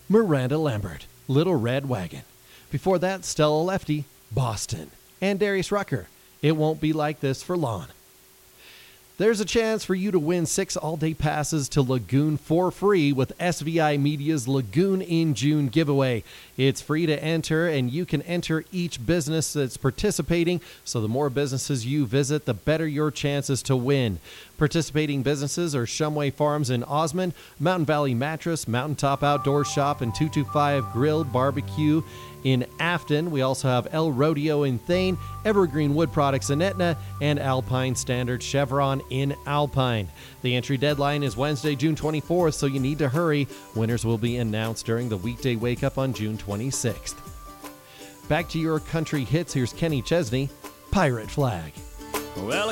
Miranda Lambert, Little Red Wagon. Before that, Stella Lefty, Boston. And Darius Rucker, It Won't Be Like This for Long. There's a chance for you to win 6 all-day passes to Lagoon for free with SVI Media's Lagoon in June giveaway. It's free to enter, and you can enter each business that's participating, so the more businesses you visit, the better your chances to win. Participating businesses are Shumway Farms in Osmond, Mountain Valley Mattress, Mountaintop Outdoor Shop, and 225 Grill Barbecue in Afton. We also have El Rodeo in Thane, Evergreen Wood Products in Etna, and Alpine Standard Chevron in Alpine. The entry deadline is Wednesday, June 24th, so you need to hurry. Winners will be announced during the weekday wake-up on June 26th. Back to your country hits. Here's Kenny Chesney, Pirate Flag. Well,